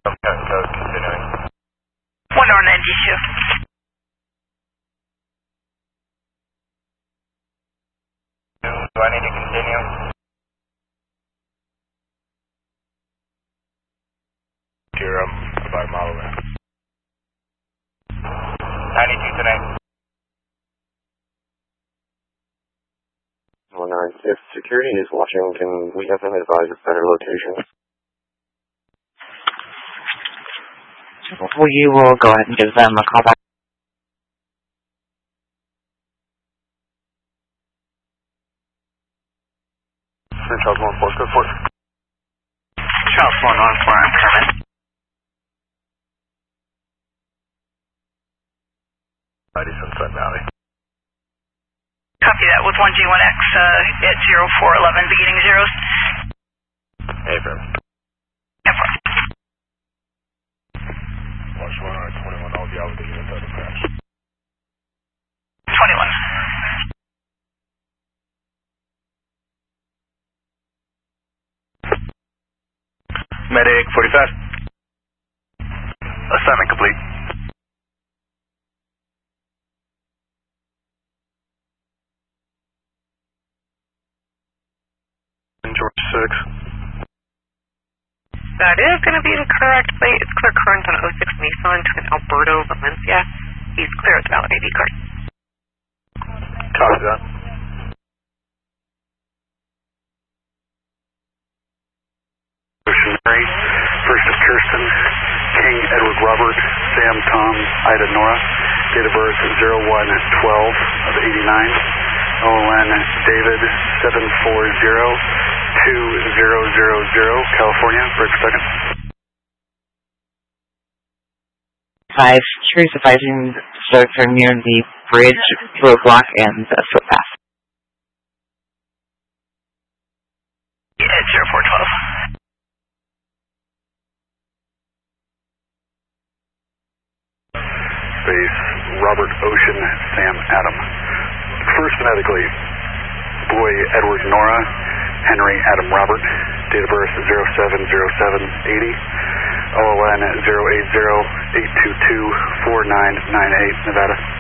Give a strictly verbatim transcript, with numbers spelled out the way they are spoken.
Mountain code continuing. one R ninety-two. Do I need to continue? Here, I'm about a mile away. ninety-two tonight. one nine, if security is watching, can we have them advise of better locations? We will go ahead and give them a call back. Charles one four, good force. Charles one one four, I'm coming. ninety Sunset Valley. Copy that with one G one X uh, at zero four eleven, beginning zeros. Affirm. Affirm. Watch one R twenty-one, all the other units out of crash. twenty-one. Medic forty-five. Assignment complete. George six. That is going to be the correct plate. It's clear current on oh six Nissan to an Alberto Valencia. He's clear with valid A D card. Copy that. Ocean Mary, first of Kirsten, King Edward Robert, Sam Tom, Ida Nora, date of birth zero one twelve of eighty-nine, O N David seven four zero two zero zero zero, California, break per second. Five, security advising folks are near the bridge, roadblock, and the footpath. At zero four twelve. Base Robert Ocean, Sam Adam. First phonetically, boy Edward Nora, Henry Adam Robert, date of birth zero seven zero seven eighty, O L N zero eight zero eight two two four nine nine eight, Nevada.